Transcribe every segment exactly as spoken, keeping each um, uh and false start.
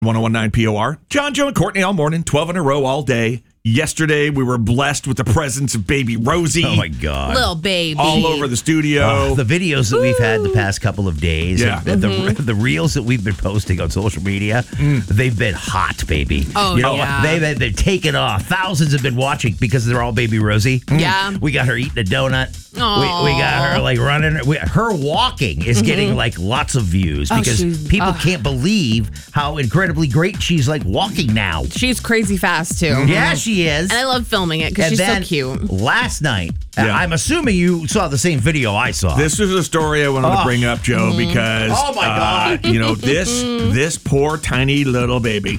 one oh one point nine P O R. John, Joe, and Courtney all morning, twelve in a row all day. Yesterday, we were blessed with the presence of baby Rosie. Oh, my God. Little baby. All over the studio. Oh, the videos that we've had the past couple of days, Yeah. and the, Mm-hmm. the the reels that we've been posting on social media, Mm. they've been hot, baby. Oh, you know, yeah. They've been, they've taken off. Thousands have been watching because they're all baby Rosie. Yeah. We got her eating a donut. We, Aw. we got her like running. We, her walking is getting like lots of views Oh, because she's- people oh. can't believe how incredibly great she's like walking now. She's crazy fast, too. Yeah, she is. And I love filming it because And she's so then cute. Last night, uh, Yeah. I'm assuming you saw the same video I saw. This is a story I wanted to Oh. bring up, Joe, because Oh, my uh, God. you know this this poor tiny little baby.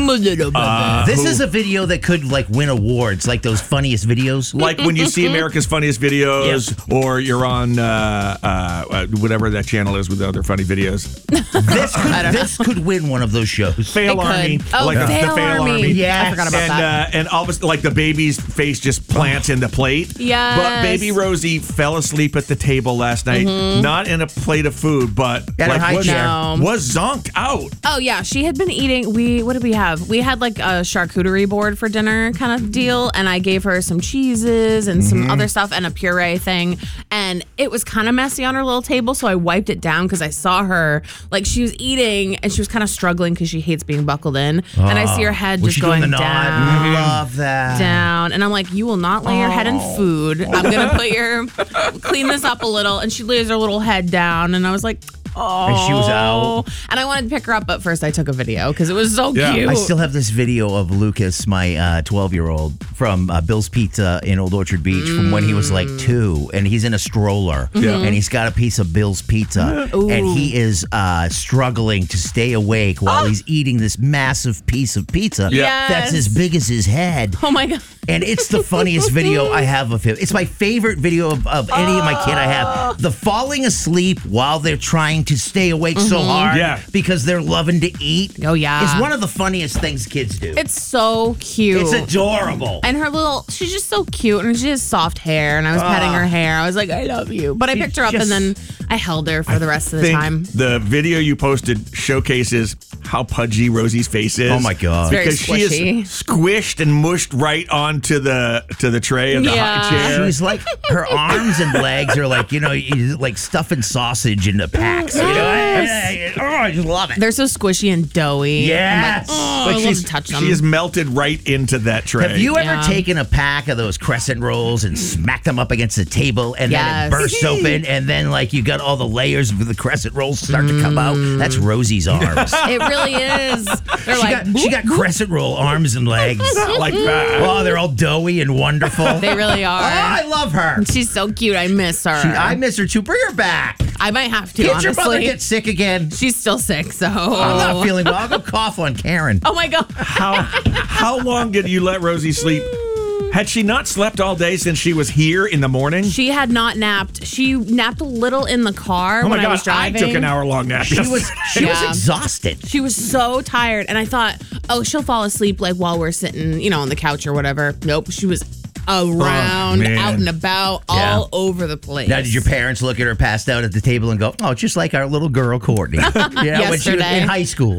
Uh, This who- is a video that could like win awards, like those funniest videos. like when you see America's Funniest Videos, or you're on uh, uh, whatever that channel is with the other funny videos. This could, this could win one of those shows. Fail It could. Army, Oh, like the, the Fail Fail Army. Army. Yes. I forgot about and that. uh, and all of a sudden, like the baby's face just plants in the plate. Yes. But baby Rosie fell asleep at the table last night, not in a plate of food, but At her like high was, chair. No. was zonked out. Oh, yeah. She had been eating. We What did we have? We had like a charcuterie board for dinner kind of deal. And I gave her some cheeses and some other stuff and a puree thing. And it was kind of messy on her little table. So I wiped it down because I saw her, like she was eating and she was kind of struggling because she hates being buckled in. And I see her head Was just she going doing the nod? down. Love that. Down and I'm like, you will not lay your head in food. I'm gonna put your clean this up a little, and she lays her little head down, and I was like, oh. And she was out. And I wanted to pick her up, but first I took a video because it was so Yeah. cute. I still have this video of Lucas, my twelve-year-old, from uh, Bill's Pizza in Old Orchard Beach from when he was like two, and he's in a stroller, Yeah. and he's got a piece of Bill's Pizza, Ooh. and he is uh, struggling to stay awake while he's eating this massive piece of pizza Yeah. that's Yes. as big as his head. Oh my god. And it's the funniest video I have of him. It's my favorite video of, of any of my kid I have. The falling asleep while they're trying to stay awake so hard Yeah. because they're loving to eat. Oh, yeah. Is one of the funniest things kids do. It's so cute. It's adorable. and her little, she's just so cute, and she has soft hair, and I was petting her hair. I was like, I love you. But I She picked her up, just- and then I held her for the rest of the think time. the video you posted showcases how pudgy Rosie's face is. Oh, my God. It's very Because she squishy. is squished and mushed right onto the to the tray of the Yeah. high chair. She's like, her arms and legs are like, you know, you- like stuffing sausage into packs. You know? Yes. Oh, I just love it. They're so squishy and doughy. Yes. I'm like, oh, But I love she's, to touch them. she is melted right into that tray. Have you ever Yeah. taken a pack of those crescent rolls and smacked them up against the table and then Yes. it bursts open and then like you got all the layers of the crescent rolls start to come out? That's Rosie's arms. It really is. They're She, like, got, she got crescent roll arms and legs. Not like that. Oh, they're all doughy and wonderful. they really Oh, are. I love her. She's so cute. I miss her. She, I miss her too. Bring her back. I might have to, Did honestly. your mother get sick again? She's still sick, so. I'm not feeling well. I'll go cough on Karen. Oh my god. How how long did you let Rosie sleep? Had she not slept all day since she was here in the morning? She had not napped. She napped a little in the car Oh my when I God, was I driving. took an hour long nap. She was she was Yeah. exhausted. She was so tired, and I thought, oh, she'll fall asleep like while we're sitting, you know, on the couch or whatever. Nope, she was around, man. out and about, Yeah. all over the place. Now, did your parents look at her passed out at the table and go, "Oh, just like our little girl Courtney"? Yeah, when she was Yesterday. in high school.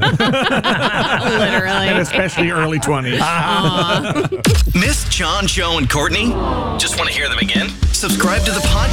Literally. And especially early twenties. Miss John, Joe, and Courtney? Just want to hear them again? Subscribe to the podcast.